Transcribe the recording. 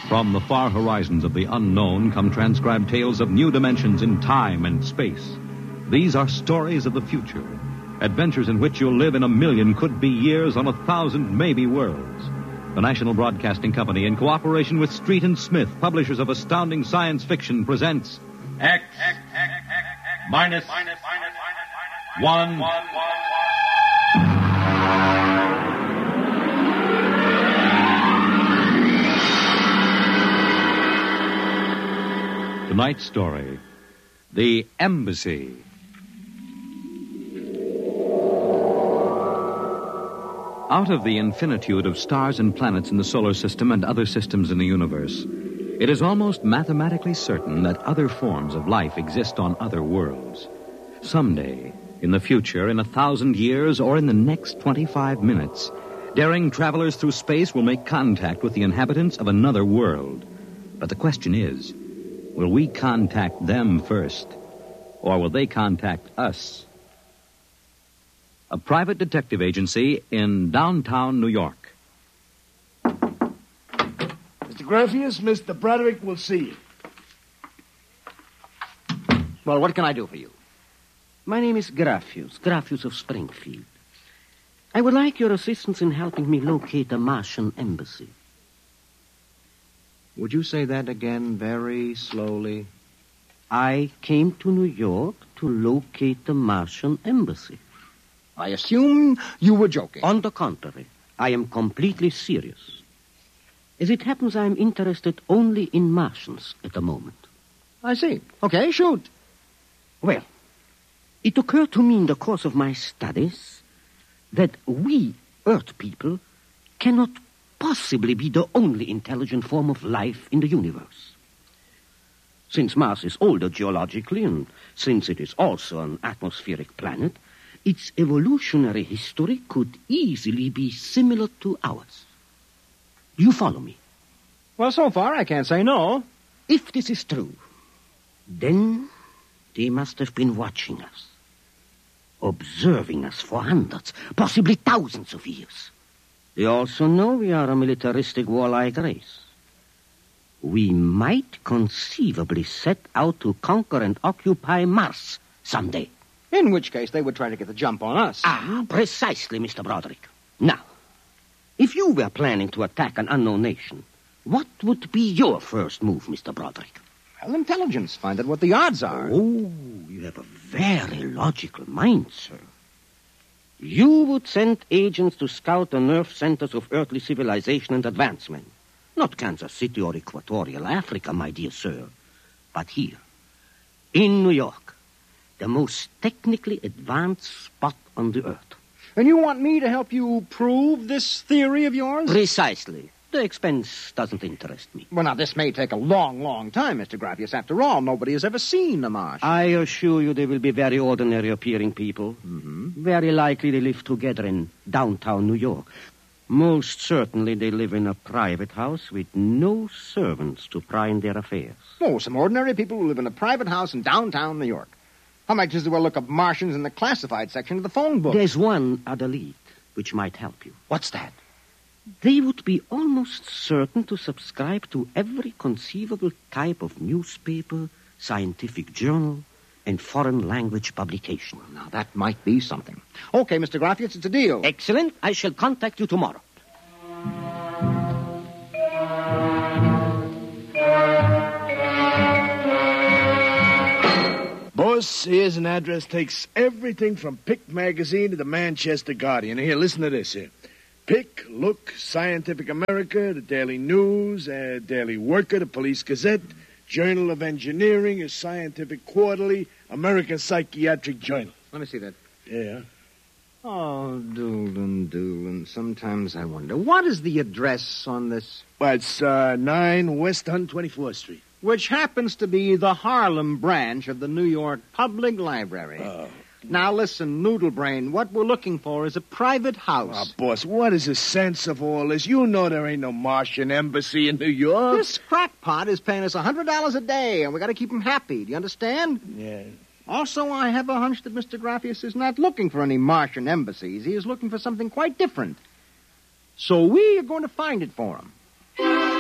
From the far horizons of the unknown come transcribed tales of new dimensions in time and space. These are stories of the future, adventures in which you'll live in 1,000,000 could-be years on 1,000 maybe worlds. The National Broadcasting Company, in cooperation with Street and Smith, publishers of astounding science fiction, presents X minus 1. Tonight's story, The Embassy. Out of the infinitude of stars and planets in the solar system and other systems in the universe, it is almost mathematically certain that other forms of life exist on other worlds. Someday, in the future, in 1,000 years, or in the next 25 minutes, daring travelers through space will make contact with the inhabitants of another world. But the question is, will we contact them first, or will they contact us? A private detective agency in downtown New York. Mr. Graffius, Mr. Broderick will see you. Well, what can I do for you? My name is Graffius of Springfield. I would like your assistance in helping me locate the Martian embassy. Would you say that again very slowly? I came to New York to locate the Martian embassy. I assume you were joking. On the contrary, I am completely serious. As it happens, I am interested only in Martians at the moment. I see. Okay, shoot. Well, it occurred to me in the course of my studies that we, Earth people, cannot possibly be the only intelligent form of life in the universe. Since Mars is older geologically, and since it is also an atmospheric planet, its evolutionary history could easily be similar to ours. Do you follow me? Well, so far I can't say no. If this is true, then they must have been watching us, observing us for hundreds, possibly thousands of years. They also know we are a militaristic, warlike race. We might conceivably set out to conquer and occupy Mars someday. In which case they would try to get the jump on us. Precisely, Mr. Broderick. Now, if you were planning to attack an unknown nation, what would be your first move, Mr. Broderick? Well, intelligence. Find out what the odds are. Oh, you have a very logical mind, sir. You would send agents to scout the nerve centers of earthly civilization and advancement. Not Kansas City or Equatorial Africa, my dear sir, but here, in New York, the most technically advanced spot on the earth. And you want me to help you prove this theory of yours? Precisely. The expense doesn't interest me. Well, now, this may take a long, long time, Mr. Graffius. After all, nobody has ever seen a Martian. I assure you they will be very ordinary-appearing people. Mm-hmm. Very likely they live together in downtown New York. Most certainly they live in a private house with no servants to pry in their affairs. Oh, some ordinary people who live in a private house in downtown New York. I might just as well look up Martians in the classified section of the phone book. There's one other lead which might help you. What's that? They would be almost certain to subscribe to every conceivable type of newspaper, scientific journal, and foreign language publication. Now, that might be something. Okay, Mr. Graffius, it's a deal. Excellent. I shall contact you tomorrow. Boss, here's an address. Takes everything from Pick Magazine to the Manchester Guardian. Here, listen to this here. Pick, Look, Scientific America, the Daily News, Daily Worker, the Police Gazette, Journal of Engineering, a Scientific Quarterly, American Psychiatric Journal. Let me see that. Yeah. Oh, Doolin. Sometimes I wonder, what is the address on this? Well, it's 9 West 124th Street. Which happens to be the Harlem branch of the New York Public Library. Oh. Now, listen, Noodlebrain, what we're looking for is a private house. Oh, boss, what is the sense of all this? You know there ain't no Martian embassy in New York. This crackpot is paying us $100 a day, and we got to keep him happy. Do you understand? Yeah. Also, I have a hunch that Mr. Graffius is not looking for any Martian embassies. He is looking for something quite different. So we are going to find it for him.